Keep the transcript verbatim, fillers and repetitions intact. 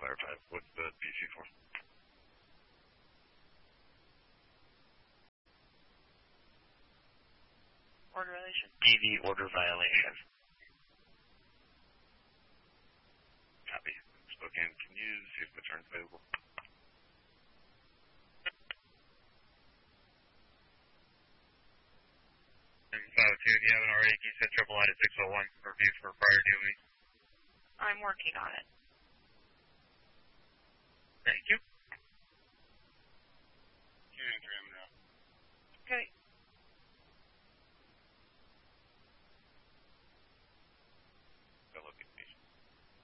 clarify. What's the P C for? Order violation. D V order violation. Copy. Spokane, can you see if the turn's available? five oh two, if you haven't already, can you set triple line at six oh one for review for prior duty? I'm working on it. Thank you.